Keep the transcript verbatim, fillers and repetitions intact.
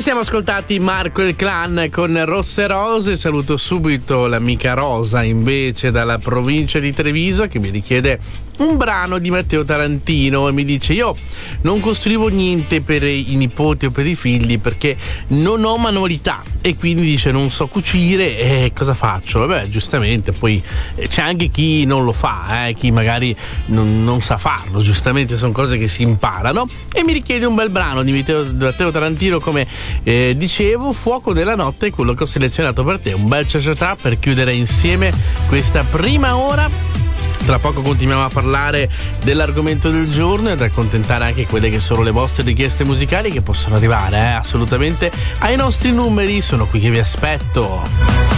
siamo ascoltati Marco e il Clan con Rosse Rose. Saluto subito l'amica Rosa invece dalla provincia di Treviso, che mi richiede un brano di Matteo Tarantino e mi dice: io non costruivo niente per i nipoti o per i figli perché non ho manualità, e quindi dice non so cucire, e cosa faccio? Vabbè, giustamente poi c'è anche chi non lo fa, eh, chi magari non, non sa farlo, giustamente sono cose che si imparano, e mi richiede un bel brano di Matteo, di Matteo Tarantino, come eh, dicevo. Fuoco della notte è quello che ho selezionato per te, un bel ciao per chiudere insieme questa prima ora. Tra poco continuiamo a parlare dell'argomento del giorno e ad accontentare anche quelle che sono le vostre richieste musicali, che possono arrivare eh, assolutamente ai nostri numeri. Sono qui che vi aspetto.